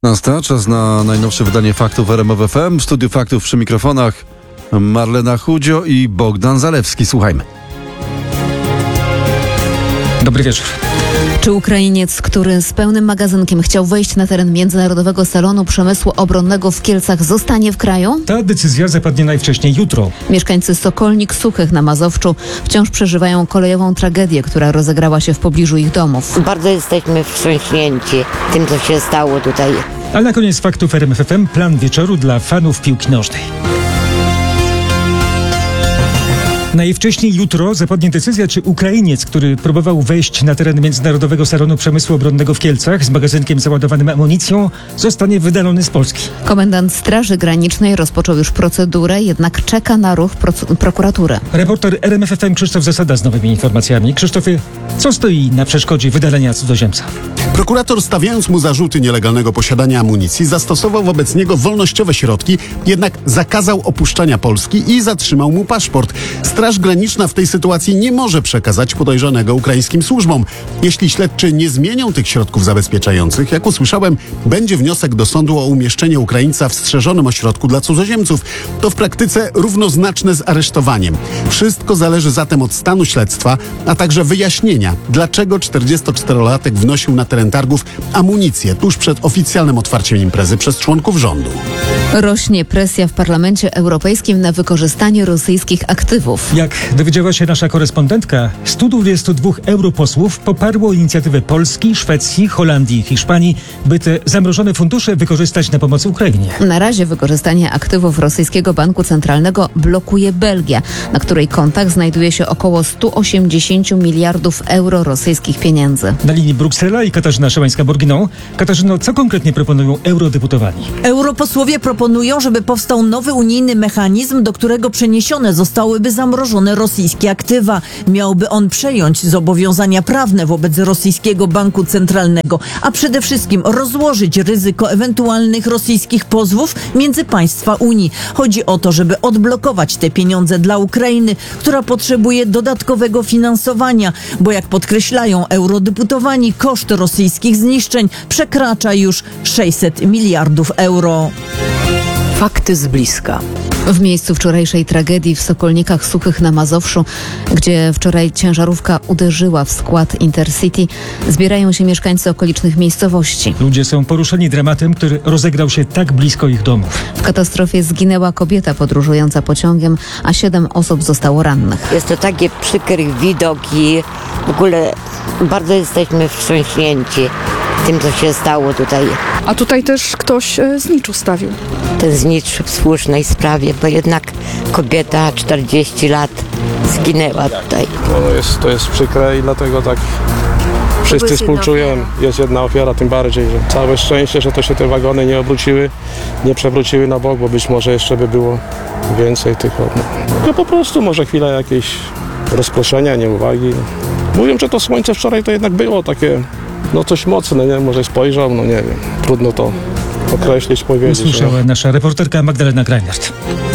Czas na najnowsze wydanie Faktów RMF FM. W studiu Faktów przy mikrofonach Marlena Chudzio i Bogdan Zalewski. Słuchajmy. Dobry wieczór. Czy Ukrainiec, który z pełnym magazynkiem chciał wejść na teren Międzynarodowego Salonu Przemysłu Obronnego w Kielcach, zostanie w kraju? Ta decyzja zapadnie najwcześniej jutro. Mieszkańcy Sokolnik Suchych na Mazowszu wciąż przeżywają kolejową tragedię, która rozegrała się w pobliżu ich domów. Bardzo jesteśmy wstrząśnięci tym, co się stało tutaj. Ale na koniec Faktów RMF FM plan wieczoru dla fanów piłki nożnej. Najwcześniej jutro zapadnie decyzja, czy Ukrainiec, który próbował wejść na teren Międzynarodowego Salonu Przemysłu Obronnego w Kielcach z magazynkiem załadowanym amunicją, zostanie wydalony z Polski. Komendant Straży Granicznej rozpoczął już procedurę, jednak czeka na ruch prokuratury. Reporter RMF FM Krzysztof Zasada z nowymi informacjami. Krzysztofie, co stoi na przeszkodzie wydalenia cudzoziemca? Prokurator, stawiając mu zarzuty nielegalnego posiadania amunicji, zastosował wobec niego wolnościowe środki, jednak zakazał opuszczania Polski i zatrzymał mu paszport. Straż Graniczna w tej sytuacji nie może przekazać podejrzanego ukraińskim służbom. Jeśli śledczy nie zmienią tych środków zabezpieczających, jak usłyszałem, będzie wniosek do sądu o umieszczenie Ukraińca w strzeżonym ośrodku dla cudzoziemców. To w praktyce równoznaczne z aresztowaniem. Wszystko zależy zatem od stanu śledztwa, a także wyjaśnienia, dlaczego 44-latek wnosił na teren targów amunicję tuż przed oficjalnym otwarciem imprezy przez członków rządu. Rośnie presja w Parlamencie Europejskim na wykorzystanie rosyjskich aktywów. Jak dowiedziała się nasza korespondentka, 122 europosłów poparło inicjatywę Polski, Szwecji, Holandii i Hiszpanii, by te zamrożone fundusze wykorzystać na pomoc Ukrainie. Na razie wykorzystanie aktywów rosyjskiego banku centralnego blokuje Belgia, na której kontach znajduje się około 180 miliardów euro rosyjskich pieniędzy. Na linii Bruksela i Katarzyna Szymańska-Borginą. Katarzyno, co konkretnie proponują eurodeputowani? Europosłowie proponują, żeby powstał nowy unijny mechanizm, do którego przeniesione zostałyby zamrożone rosyjskie aktywa. Miałby on przejąć zobowiązania prawne wobec rosyjskiego banku centralnego, a przede wszystkim rozłożyć ryzyko ewentualnych rosyjskich pozwów między państwa Unii. Chodzi o to, żeby odblokować te pieniądze dla Ukrainy, która potrzebuje dodatkowego finansowania, bo jak podkreślają eurodeputowani, koszt rosyjskich zniszczeń przekracza już 600 miliardów euro. Fakty z bliska. W miejscu wczorajszej tragedii w Sokolnikach Suchych na Mazowszu, gdzie wczoraj ciężarówka uderzyła w skład Intercity, zbierają się mieszkańcy okolicznych miejscowości. Ludzie są poruszeni dramatem, który rozegrał się tak blisko ich domów. W katastrofie zginęła kobieta podróżująca pociągiem, a 7 osób zostało rannych. Jest to taki przykry widok i w ogóle bardzo jesteśmy wstrząśnięci tym, co się stało tutaj. A tutaj też ktoś znicz ustawił. Ten znicz w słusznej sprawie, bo jednak kobieta 40 lat zginęła tutaj. To jest przykre i dlatego tak wszyscy współczują. Jest jedna ofiara, tym bardziej, że całe szczęście, że to się te wagony nie przewróciły na bok, bo być może jeszcze by było więcej tych. No po prostu może chwila jakiejś rozproszenia, nieuwagi. Mówią, że to słońce wczoraj to jednak było takie coś mocne, nie? Może spojrzał, nie wiem. Trudno to określić, powiedzieć. Usłyszała nasza reporterka Magdalena Greinert.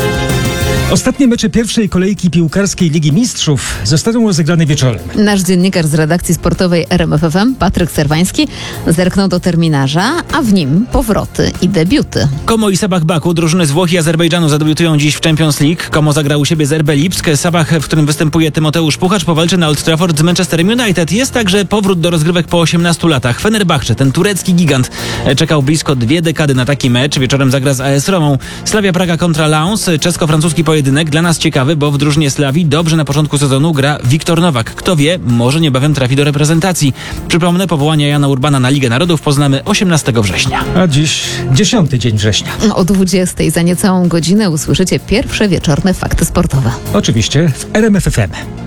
Ostatnie mecze pierwszej kolejki piłkarskiej Ligi Mistrzów zostaną rozegrane wieczorem. Nasz dziennikarz z redakcji sportowej RMF FM, Patryk Serwański, zerknął do terminarza, a w nim powroty i debiuty. Como i Sabah Baku, drużyny z Włoch i Azerbejdżanu zadebiutują dziś w Champions League. Como zagra u siebie z RB Lipsk. Sabah, w którym występuje Tymoteusz Puchacz, powalczy na Old Trafford z Manchesterem United. Jest także powrót do rozgrywek po 18 latach. Fenerbahce, ten turecki gigant, czekał blisko 2 dekady na taki mecz. Wieczorem zagra z AS Romą. Slavia Praga kontra Lens, czesko-francuski pojedynek. Dla nas ciekawy, bo w drużynie Slawii dobrze na początku sezonu gra Wiktor Nowak. Kto wie, może niebawem trafi do reprezentacji. Przypomnę, powołania Jana Urbana na Ligę Narodów poznamy 18 września. A dziś 10 dzień września. O 20 za niecałą godzinę usłyszycie pierwsze wieczorne fakty sportowe. Oczywiście w RMF FM.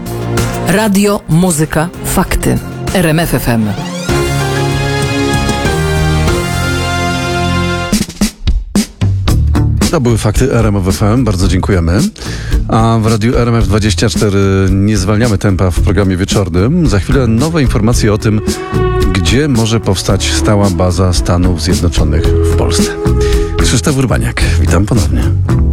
Radio, muzyka, fakty. RMF FM. To były fakty RMF FM, bardzo dziękujemy. A w Radiu RMF24 nie zwalniamy tempa w programie wieczornym. Za chwilę nowe informacje o tym, gdzie może powstać stała baza Stanów Zjednoczonych w Polsce. Krzysztof Urbaniak, witam ponownie.